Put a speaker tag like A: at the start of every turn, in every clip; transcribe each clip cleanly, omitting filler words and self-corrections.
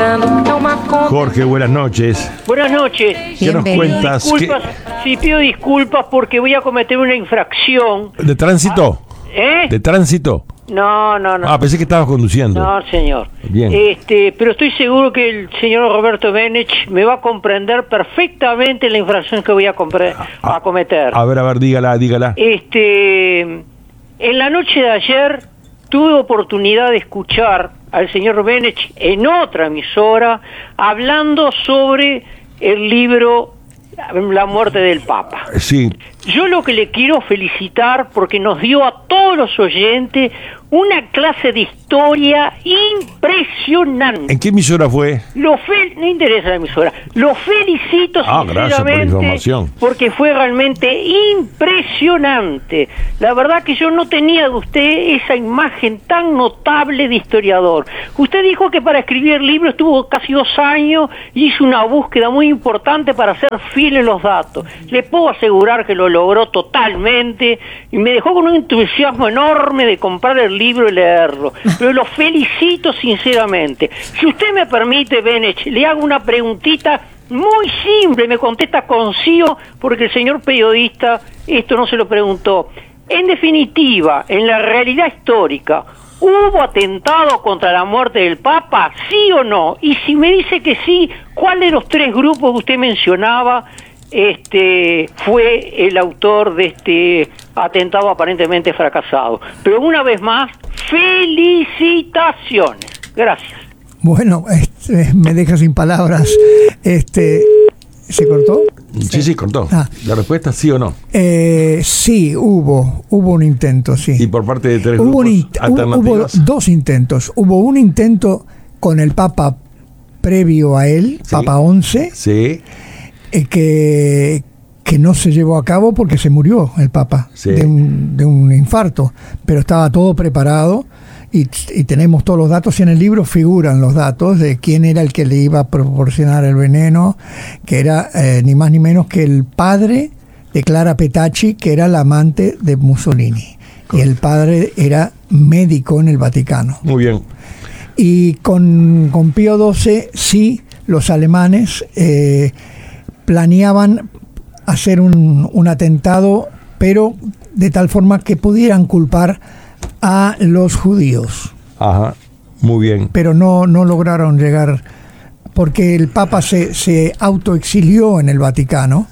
A: Jorge, buenas noches.
B: Buenas noches.
A: ¿Qué nos cuentas?
B: Sí, pido disculpas porque voy a cometer una infracción.
A: ¿De tránsito?
B: ¿Eh?
A: ¿De tránsito?
B: No.
A: Ah, pensé que estabas conduciendo.
B: No, señor.
A: Bien.
B: Pero estoy seguro que el señor Roberto Benech me va a comprender perfectamente la infracción que voy a cometer.
A: A ver, dígala.
B: En la noche de ayer tuve oportunidad de escuchar al señor Benech en otra emisora hablando sobre el libro La muerte del Papa.
A: Sí.
B: Yo lo que le quiero felicitar porque nos dio a todos los oyentes una clase de historia impresionante.
A: ¿En qué emisora fue?
B: No interesa la emisora. Lo felicito sinceramente.
A: Gracias por la información.
B: Porque fue realmente impresionante. La verdad que yo no tenía de usted esa imagen tan notable de historiador. Usted dijo que para escribir el libro estuvo casi 2 años y hizo una búsqueda muy importante para ser fiel en los datos. Le puedo asegurar que lo logró totalmente y me dejó con un entusiasmo enorme de comprar el libro y leerlo. Pero lo felicito sinceramente. Si usted me permite, Benech, le hago una preguntita muy simple, me contesta con sí porque el señor periodista esto no se lo preguntó. En definitiva, en la realidad histórica, ¿hubo atentado contra la muerte del Papa? ¿Sí o no? Y si me dice que sí, ¿cuál de los 3 grupos que usted mencionaba fue el autor de este atentado aparentemente fracasado? Pero una vez más, felicitaciones. Gracias.
C: Bueno, me deja sin palabras. ¿Se cortó?
A: Sí, cortó. ¿La respuesta es sí o no?
C: Sí, hubo un intento, sí.
A: ¿Y por parte de 3 grupos alternativos?
C: Hubo 2 intentos. Hubo un intento con el Papa previo a él, sí. Papa 11.
A: Sí.
C: Que no se llevó a cabo porque se murió el Papa, sí, de un infarto, pero estaba todo preparado y tenemos todos los datos y en el libro figuran los datos de quién era el que le iba a proporcionar el veneno, que era ni más ni menos que el padre de Clara Petacci, que era la amante de Mussolini. Correcto. Y el padre era médico en el Vaticano.
A: Muy bien.
C: Y con Pío XII, sí, los alemanes planeaban hacer un atentado, pero de tal forma que pudieran culpar a los judíos.
A: Ajá, muy bien.
C: Pero no lograron llegar, porque el Papa se autoexilió en el Vaticano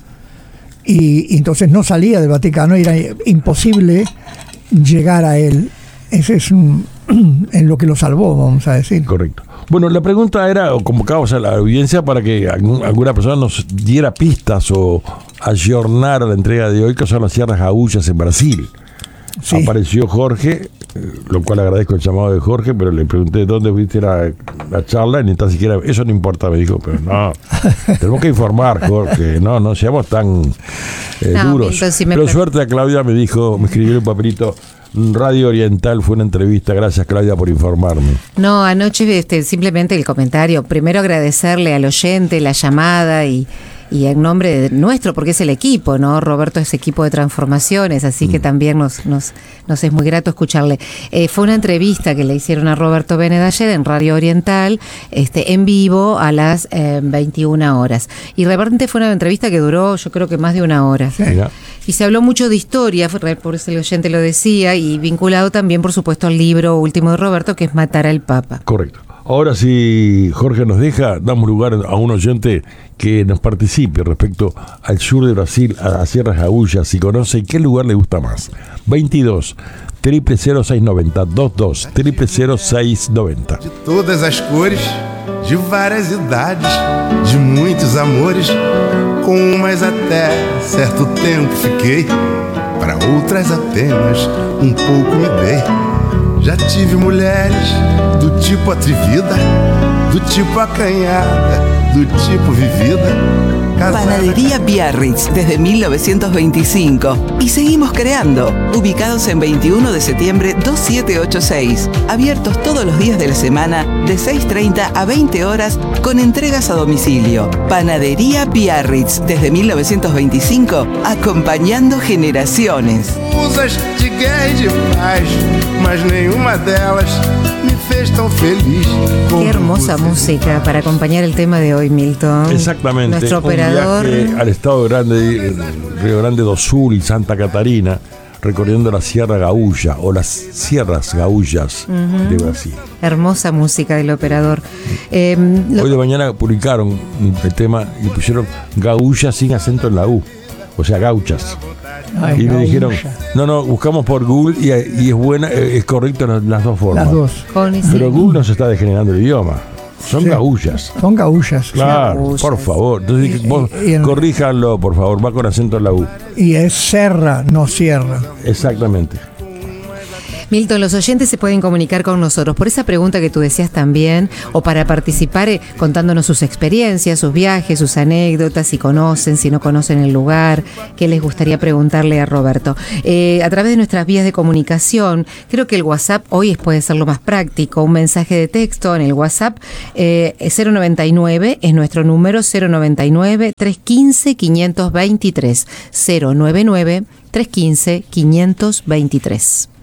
C: y entonces no salía del Vaticano, era imposible llegar a él. Ese es en lo que lo salvó, vamos a decir.
A: Correcto. Bueno, la pregunta era, o convocábamos a la audiencia para que alguna persona nos diera pistas o ayornara la entrega de hoy, que son las Sierras Gaúchas en Brasil. Sí. Apareció Jorge, lo cual agradezco el llamado de Jorge, pero le pregunté dónde viste la charla y ni tan siquiera, eso no importa, me dijo, pero no, tenemos que informar, Jorge, no seamos tan duros. Pero suerte a Claudia, me dijo, me escribió un papelito. Radio Oriental fue una entrevista. Gracias, Claudia, por informarme.
D: No, anoche simplemente el comentario. Primero agradecerle al oyente la llamada y en nombre de nuestro, porque es el equipo, ¿no? Roberto es equipo de transformaciones, así que también nos es muy grato escucharle. Fue una entrevista que le hicieron a Roberto Benech ayer en Radio Oriental, en vivo a las 21 horas. Y realmente fue una entrevista que duró, yo creo que más de 1 hora. Sí. Y se habló mucho de historia, por eso el oyente lo decía, y vinculado también, por supuesto, al libro último de Roberto, que es Matar al Papa.
A: Correcto. Ahora, si Jorge nos deja, damos lugar a un oyente que nos participe respecto al sur de Brasil, a las Sierras Gaúchas, si conoce qué lugar le gusta más. 22 00690 22 00690.
E: De todas as cores, de várias idades, de muitos amores, com umas até certo tempo fiquei, para outras apenas pouco me dei. Já tive mulheres do tipo atrevida, do tipo acanhada, do tipo vivida.
F: Panadería Biarritz desde 1925 y seguimos creando, ubicados en 21 de septiembre 2786, abiertos todos los días de la semana de 6:30 a 20 horas con entregas a domicilio. Panadería Biarritz desde 1925, acompañando generaciones.
E: Usas de guerra e de paz, mas nenhuma delas me fez vez tão feliz.
D: Qué hermosa música para acompañar el tema de hoy, Milton.
A: Exactamente.
D: Nuestro operador.
A: Un viaje al estado grande, Río Grande do Sul y Santa Catarina, recorriendo la Sierra Gaúcha o las Sierras Gaúchas de Brasil.
D: Hermosa música del operador.
A: Hoy de mañana publicaron el tema y pusieron Gaúcha sin acento en la U, o sea, gauchas.
C: Ay,
A: Y me dijeron,
C: Gaúcha.
A: no, buscamos por Google y es buena, es correcto en las dos formas.
C: Las dos.
D: Con y
A: Pero
D: sin.
A: Google nos está degenerando el idioma. Son
C: Sí.
A: gaúchas.
C: Son gaúchas.
A: Claro,
D: Gaúchas.
A: por favor. Entonces, vos corríjanlo, por favor. Va con acento en la U.
C: Y es serra, no sierra.
A: Exactamente.
D: Milton, los oyentes se pueden comunicar con nosotros por esa pregunta que tú decías también, o para participar contándonos sus experiencias, sus viajes, sus anécdotas, si conocen, si no conocen el lugar, qué les gustaría preguntarle a Roberto. A través de nuestras vías de comunicación, creo que el WhatsApp hoy puede ser lo más práctico, un mensaje de texto en el WhatsApp 099 es nuestro número, 099-315-523, 099-315-523.